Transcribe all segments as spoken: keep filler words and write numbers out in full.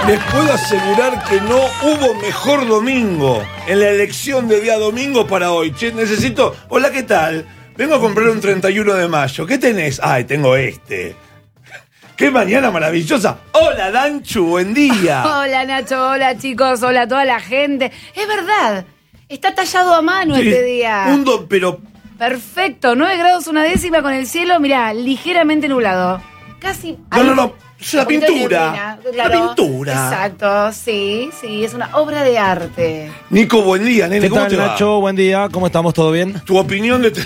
Les puedo asegurar que no hubo mejor domingo en la elección de día domingo para hoy. Che, necesito... Hola, ¿qué tal? Vengo a comprar un treinta y uno de mayo. ¿Qué tenés? Ay, tengo este. ¡Qué mañana maravillosa! ¡Hola, Danchu! ¡Buen día! Hola, Nacho. Hola, chicos. Hola a toda la gente. Es verdad. Está tallado a mano Sí, este día. Un do, pero... Perfecto. nueve grados una décima con el cielo, mirá, ligeramente nublado. Casi... No, no, no. Es una Un poquito de pintura. neblina, Una pintura. Exacto. Sí, sí. Es una obra de arte. Nico, buen día, nene. ¿Qué ¿Cómo tal, te va? Nacho? Buen día. ¿Cómo estamos? ¿Todo bien? Tu opinión de... te-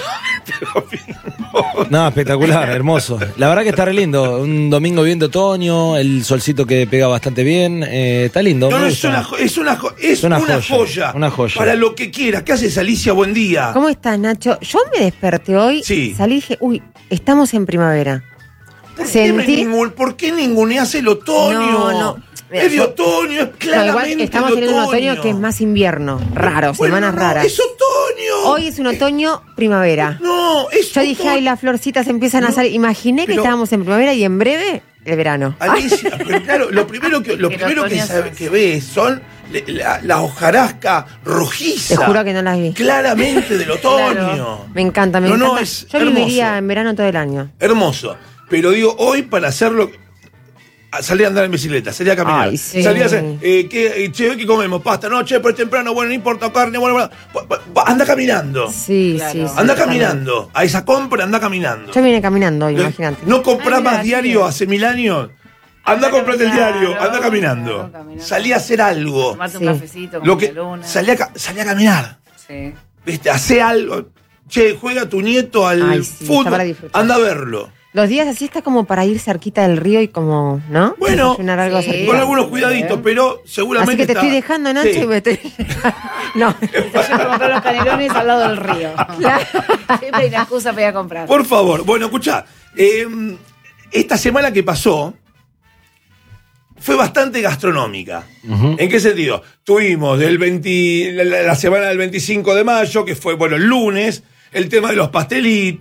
No, espectacular, hermoso. La verdad que está re lindo. Un domingo bien de otoño, el solcito que pega bastante bien. Eh, está lindo. No, me no, es gusta. una, jo- es una, jo- es Una una, joya, joya, una joya. Para lo que quieras. ¿Qué haces, Alicia? Buen día. ¿Cómo estás, Nacho? Yo me desperté hoy, Sí. salí y dije, uy, estamos en primavera. ¿Por qué, me Sentí... ningun- ¿Por qué ninguneas el otoño? No, no. Es de otoño, es No, claramente igual estamos de teniendo un otoño. otoño que es más invierno, raro, Bueno, semanas no, raras. Es otoño. Hoy es un otoño, primavera. No, es Yo dije, otoño. ay, las florcitas empiezan a No, salir. Imaginé que pero- estábamos en primavera y en breve, el verano. Alicia, pero claro, lo primero que, lo El primero que, otoño sabe- es- que ves son le- la, la hojarasca rojiza. Te juro que no las vi. Claramente del otoño. Claro. Me encanta, me No, no, encanta. es Yo hermoso. viviría en verano todo el año. Hermoso. Pero digo, hoy para hacerlo. a- Salí a andar en bicicleta, salí a caminar. Ay, sí. Salí a hacer. Eh, ¿qué, eh, che, ¿hoy qué comemos? Pasta, no, che, pero es temprano, bueno, no importa, carne, bueno, bueno. Va- va- va- Anda caminando. Sí, Claro. sí, sí. Anda totalmente. caminando. A esa compra, anda caminando. Yo vine caminando hoy, ¿No- imagínate. ¿No comprás Ay, más gracias. diario hace mil años? Anda a comprarte el caminando, diario, anda caminando. anda caminando. Salí a hacer algo. Tomate Sí. un cafecito con Lo que, la luna. salí, a, ca- salí a caminar. Sí. ¿Viste? Hacé algo. Che, juega tu nieto al Ay, sí, está fútbol. para disfrutar. Anda a verlo. Los días así está como para ir cerquita del río y como, ¿no? Bueno, Desayunar algo sí. cerquita. Con algunos cuidaditos, pero seguramente. Así que te está- estoy dejando, Nacho, Sí. y me estoy... no. Yo quiero comprar los canelones al lado del río. Siempre hay una excusa para ir a comprar. Por favor, bueno, escuchá. eh, esta semana que pasó fue bastante gastronómica. Ujú. ¿En qué sentido? Tuvimos del veinte, la, la- la semana del veinticinco de mayo, que fue, bueno, el lunes, el tema de los pastelitos.